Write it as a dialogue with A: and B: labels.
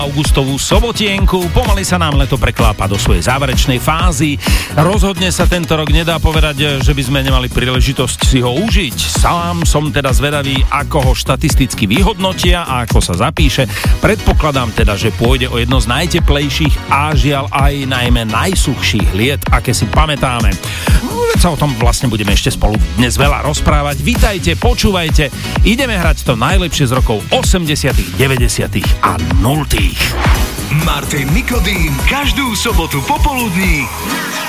A: Augustovú sobotienku, pomaly sa nám leto preklápa do svojej záverečnej fázy. Rozhodne sa tento rok nedá povedať, že by sme nemali príležitosť si ho užiť. Sám som teda zvedavý, ako ho štatisticky vyhodnotia a ako sa zapíše. Predpokladám teda, že pôjde o jedno z najteplejších a žiaľ aj najmä najsuchších liet, aké si pamätáme. Veď sa o tom vlastne budeme ešte spolu dnes veľa rozprávať. Vítajte, počúvajte, ideme hrať to najlepšie z rokov 80., 90. a 0.
B: Martin Nikodým každú sobotu popoludní